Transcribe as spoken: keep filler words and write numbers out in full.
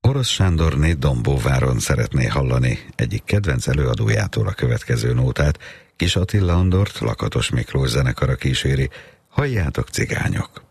Orosz Sándorné Dombóváron szeretné hallani egyik kedvenc előadójától a következő nótát. Kis Attila Andort Lakatos Miklós zenekara kíséri. Halljátok, cigányok!